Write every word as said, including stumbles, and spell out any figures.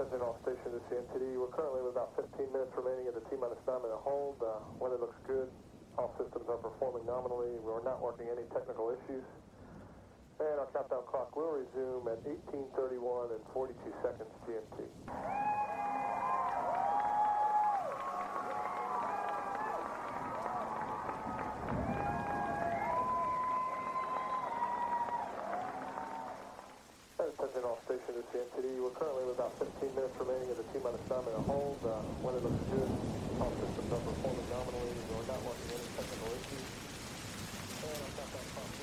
Attention all stations to C N T D. We're currently with about fifteen minutes remaining at the T-minus nine minute hold. Uh, weather looks good. All systems are performing nominally. We're not working any technical issues. And our countdown clock will resume at eighteen thirty-one and forty-two seconds G M T. Attention all stations to C N T D. We're currently with about fifteen minutes remaining at the T-minus nine minute hold. Uh, weather looks good. All systems are performing nominally. We're not working any technical issues. And our countdown clock